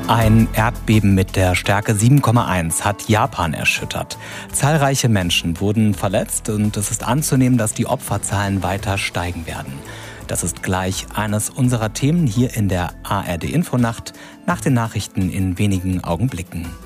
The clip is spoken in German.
Ein Erdbeben mit der Stärke 7,1 hat Japan erschüttert. Zahlreiche Menschen wurden verletzt und es ist anzunehmen, dass die Opferzahlen weiter steigen werden. Das ist gleich eines unserer Themen hier in der ARD Infonacht nach den Nachrichten in wenigen Augenblicken.